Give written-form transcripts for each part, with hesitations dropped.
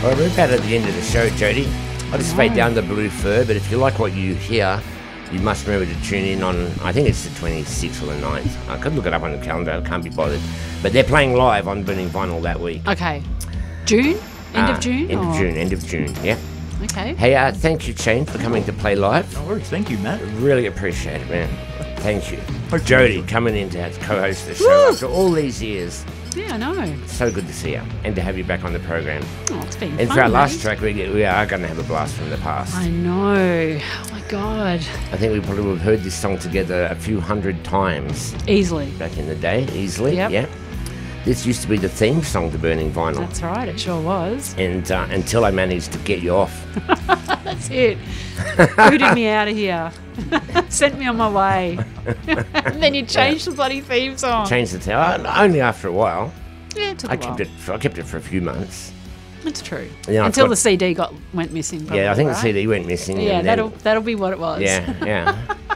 Well, we're about at the end of the show, Jody. I just fade down the blue fur, but if you like what you hear, you must remember to tune in on, I think it's the 26th or the 9th. I could look it up on the calendar, I can't be bothered. But they're playing live on Burning Vinyl that week. Okay. June? End of June? End of June, yeah. Okay. Hey, thank you, Shane, for coming to play live. No worries. Thank you, Matt. Really appreciate it, man. Thank you. Jody, coming in to co-host the show after all these years. Yeah, I know. So good to see you and to have you back on the program. Oh, it's been And fun, for our last mate. track, we are going to have a blast from the past. I know. Oh, my God. I think we probably would have heard this song together a few hundred times Easily. back in the day, easily. Yep. Yeah. This used to be the theme song to Burning Vinyl. That's right, it sure was. And until I managed to get you off. That's it. Booted me out of here. Sent me on my way. And then you changed the bloody theme song. Changed the tune. Only after a while. Yeah, it took a I while. kept it for a few months. It's true. Yeah, I've Until got- the CD went missing. Probably, Yeah, I think right? the CD went missing. Yeah, and then- that'll be what it was. Yeah.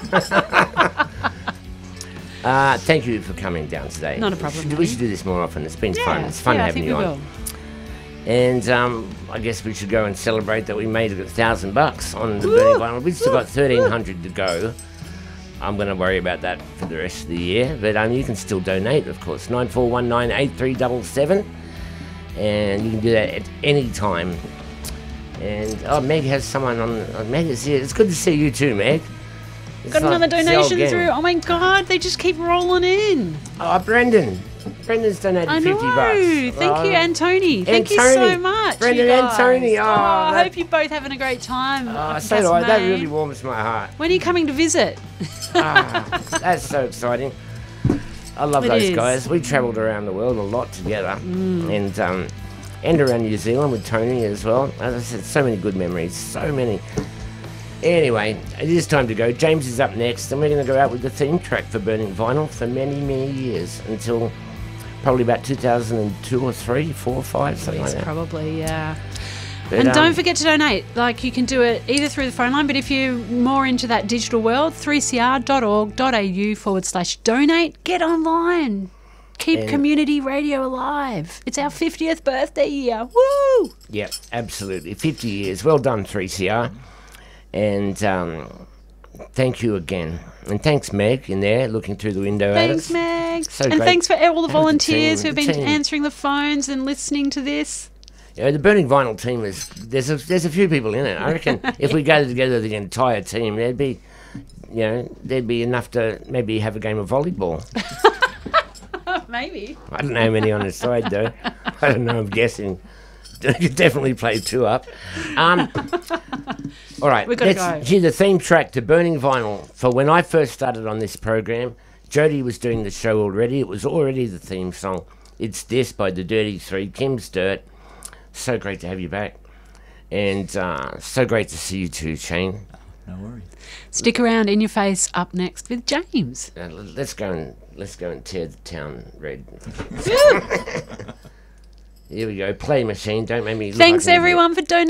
Thank you for coming down today. Not a problem, We mate. should do this more often. It's been Yeah, fun. It's fun yeah, I having think you we on. will. And I guess we should go and celebrate that we made $1,000 on the Burning Vinyl. We've still got 1,300 to go. I'm going to worry about that for the rest of the year. But you can still donate, of course. 94198377. And you can do that at any time. And Meg has someone on. Meg is here. It's good to see you too, Meg. It's Got like another the old donation gang. through. Oh my God, they just keep rolling in. Oh, Brendan. Brendan's donated I know. $50. Thank you, Antony. Thank you Antony. so much. Brendan you guys. Antony. Oh, I that- hope you're both having a great time. Oh, up so in do I. That Castlemaine. really warms my heart. When are you coming to visit? That's so exciting. I love It those is. guys. We travelled around the world a lot together, and around New Zealand with Tony as well. As I said, so many good memories. So many. Anyway, it is time to go. James is up next, and we're going to go out with the theme track for Burning Vinyl for many, many years until probably about 2002 or 3, 4, 5, something like Yes, that. probably, yeah. But, And don't forget to donate. Like, you can do it either through the phone line, but if you're more into that digital world, 3cr.org.au/donate. Get online. Keep And- community radio alive. It's our 50th birthday year. Woo! Yeah, absolutely. 50 years. Well done, 3CR. And thank you again. And thanks, Meg, in there, looking through the window at us. Thanks, Meg. So and great. thanks for all the Have the volunteers team, who've the been team. answering the phones and listening to this. You know, the Burning Vinyl team is there's a few people in it. I reckon if we gathered together the entire team, there'd be enough to maybe have a game of volleyball. Maybe. I don't know how many on the side though. I don't know. I'm guessing. You could definitely play 2 up. All right, We've gotta let's go. hear the theme track to Burning Vinyl. For when I first started on this program, Jody was doing the show already. It was already the theme song. It's This by the Dirty Three, Kim's Dirt. So great to have you back. And so great to see you too, Shane. No worries. Stick around. In Your Face up next with James. Let's go and tear the town red. Here we go. Play machine. Don't make me look Thanks, like an idiot. everyone, for donating.